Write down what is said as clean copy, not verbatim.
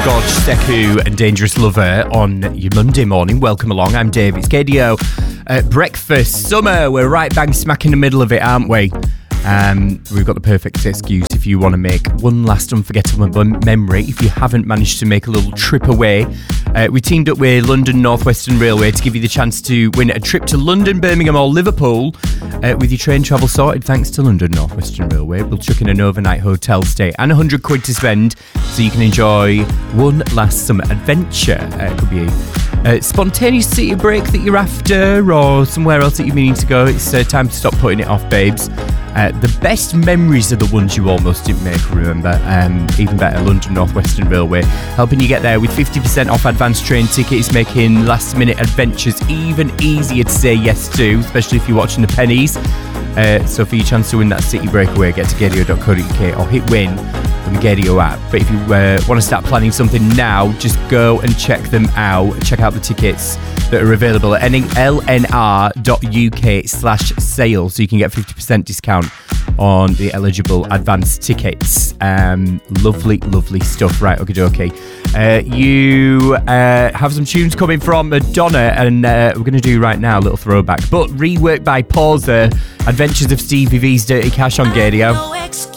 Gorge, Seku and Dangerous Lover on your Monday morning. Welcome along, I'm Dave. It's KDO. Breakfast, summer, we're right bang smack in the middle of it, aren't we? We've got the perfect excuse if you want to make one last unforgettable memory. If you haven't managed to make a little trip away, we teamed up with London North Western Railway to give you the chance to win a trip to London, Birmingham or Liverpool with your train travel sorted thanks to London North Western Railway. We'll chuck in an overnight hotel stay and £100 to spend so you can enjoy one last summer adventure. It could be a spontaneous city break that you're after or somewhere else that you're meaning to go. It's time to stop putting it off, babes. The best memories are the ones you almost didn't make, remember. Even better, London North Western Railway, helping you get there with 50% off advanced train tickets, making last minute adventures even easier to say yes to, especially if you're watching the pennies. So for your chance to win that city breakaway, get to gadio.co.uk or hit win on the Gadio app. But if you want to start planning something now, just go and check them out. Check out the tickets that are available at lnr.uk/sale so you can get 50% discount on the eligible advanced tickets. Lovely stuff. Right, okay. You have some tunes coming from Madonna, and we're going to do right now a little throwback, but reworked by Pauser, Adventures of Stevie V's Dirty Cash on Gadio.